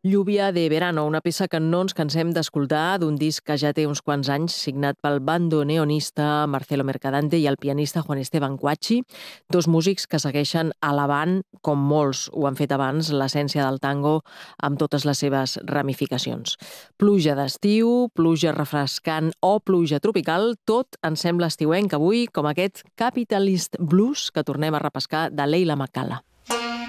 Lluvia de verano, una peça que no ens cansem d'escoltar d'un disc que ja té uns quants anys, signat pel bandoneonista Marcelo Mercadante i el pianista Juan Esteban Guachi, dos músics que segueixen elevant, com molts ho han fet abans, l'essència del tango amb totes les seves ramificacions. Pluja d'estiu, pluja refrescant o pluja tropical, tot ens sembla estiuenc avui, com aquest Capitalist Blues que tornem a repescar de Leila McCalla.